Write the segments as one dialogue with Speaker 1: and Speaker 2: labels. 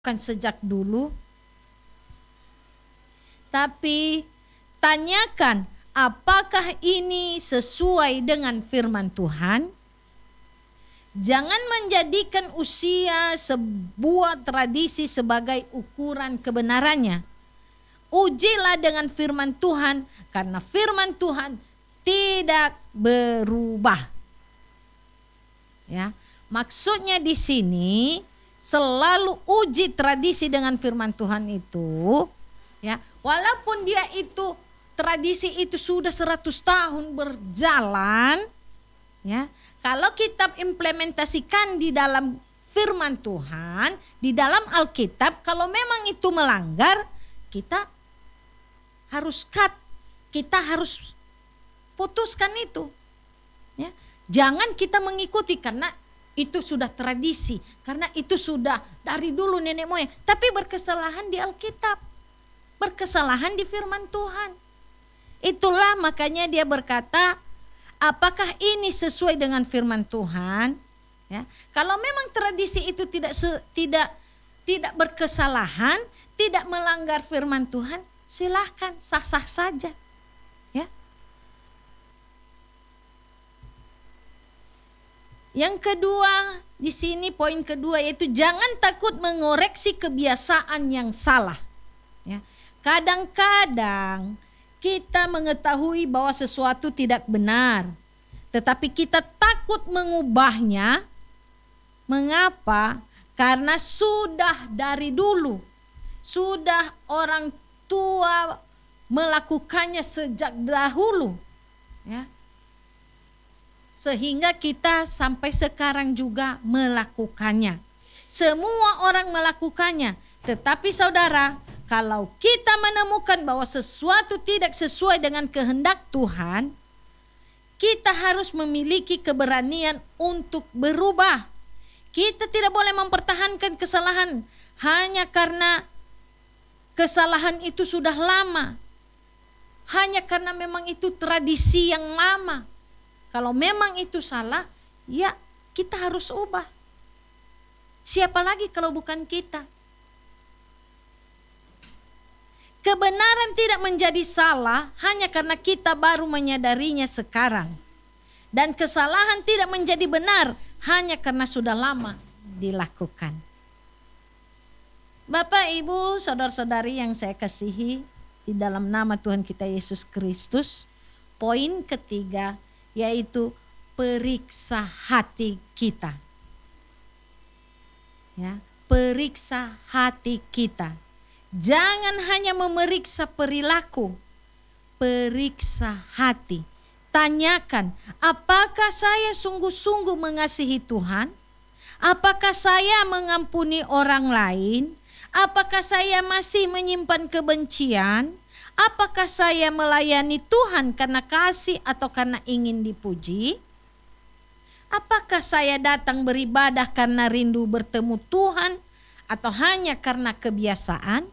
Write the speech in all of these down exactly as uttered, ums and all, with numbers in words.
Speaker 1: kan sejak dulu. Tapi tanyakan, apakah ini sesuai dengan firman Tuhan? Jangan menjadikan usia sebuah tradisi sebagai ukuran kebenarannya. Ujilah dengan firman Tuhan, karena firman Tuhan tidak berubah. Ya, maksudnya di sini selalu uji tradisi dengan firman Tuhan itu, ya, walaupun dia itu tradisi itu sudah seratus tahun berjalan, ya, kalau kita implementasikan di dalam firman Tuhan, di dalam Alkitab, kalau memang itu melanggar, kita harus cut, kita harus putuskan itu. Ya. Jangan kita mengikuti karena itu sudah tradisi, karena itu sudah dari dulu nenek moyang, tapi berkesalahan di Alkitab, berkesalahan di firman Tuhan. Itulah makanya dia berkata, apakah ini sesuai dengan firman Tuhan? Ya, kalau memang tradisi itu tidak tidak tidak berkesalahan, tidak melanggar firman Tuhan, silahkan, sah-sah saja. Ya. Yang kedua, di sini poin kedua yaitu jangan takut mengoreksi kebiasaan yang salah. Ya. Kadang-kadang kita mengetahui bahwa sesuatu tidak benar, tetapi kita takut mengubahnya. Mengapa? Karena sudah dari dulu, sudah orang tua melakukannya sejak dahulu, ya. Sehingga kita sampai sekarang juga melakukannya. Semua orang melakukannya, tetapi saudara, kalau kita menemukan bahwa sesuatu tidak sesuai dengan kehendak Tuhan, kita harus memiliki keberanian untuk berubah. Kita tidak boleh mempertahankan kesalahan hanya karena kesalahan itu sudah lama. Hanya karena memang itu tradisi yang lama. Kalau memang itu salah, ya kita harus ubah. Siapa lagi kalau bukan kita? Kebenaran tidak menjadi salah hanya karena kita baru menyadarinya sekarang. Dan kesalahan tidak menjadi benar hanya karena sudah lama dilakukan. Bapak, Ibu, saudara-saudari yang saya kasihi di dalam nama Tuhan kita Yesus Kristus, poin ketiga yaitu periksa hati kita. Ya, periksa hati kita. Jangan hanya memeriksa perilaku, periksa hati. Tanyakan, apakah saya sungguh-sungguh mengasihi Tuhan? Apakah saya mengampuni orang lain? Apakah saya masih menyimpan kebencian? Apakah saya melayani Tuhan karena kasih atau karena ingin dipuji? Apakah saya datang beribadah karena rindu bertemu Tuhan atau hanya karena kebiasaan?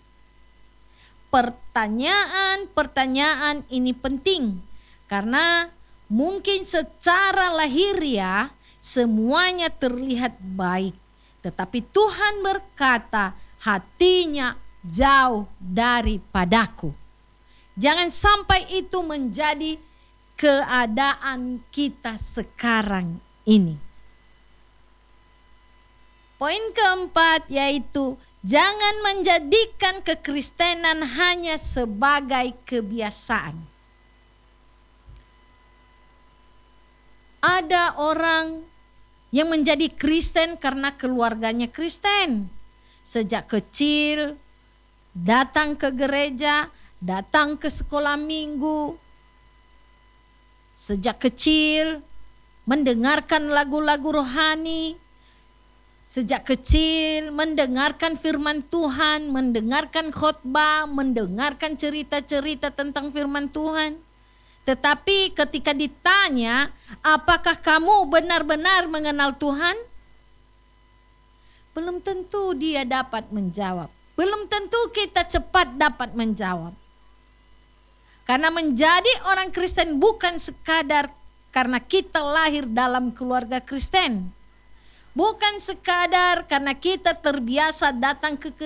Speaker 1: Pertanyaan-pertanyaan ini penting karena mungkin secara lahiriah semuanya terlihat baik, tetapi Tuhan berkata hatinya jauh daripadaku. Jangan sampai itu menjadi keadaan kita sekarang ini. Poin keempat yaitu jangan menjadikan kekristenan hanya sebagai kebiasaan. Ada orang yang menjadi Kristen karena keluarganya Kristen. Sejak kecil datang ke gereja, datang ke sekolah minggu. Sejak kecil mendengarkan lagu-lagu rohani. Sejak kecil mendengarkan firman Tuhan, mendengarkan khotbah, mendengarkan cerita-cerita tentang firman Tuhan. Tetapi ketika ditanya, apakah kamu benar-benar mengenal Tuhan? Belum tentu dia dapat menjawab. Belum tentu kita cepat dapat menjawab. Karena menjadi orang Kristen bukan sekadar karena kita lahir dalam keluarga Kristen. Bukan sekadar karena kita terbiasa datang ke